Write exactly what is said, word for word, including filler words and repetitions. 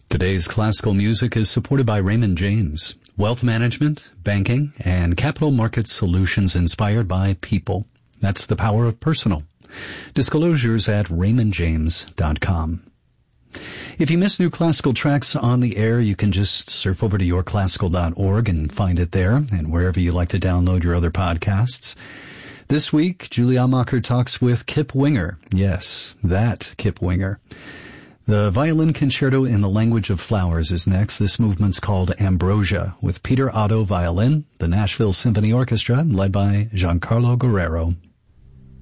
Today's classical music is supported by Raymond James. Wealth management, banking, and capital market solutions inspired by people. That's the power of personal. Disclosures at raymond james dot com. If you miss new classical tracks on the air, you can just surf over to your classical dot org and find it there, and wherever you like to download your other podcasts. This week, Julie Amacher talks with Kip Winger. Yes, that Kip Winger. The Violin Concerto in the Language of Flowers is next. This movement's called Ambrosia, with Peter Otto violin, the Nashville Symphony Orchestra, led by Giancarlo Guerrero.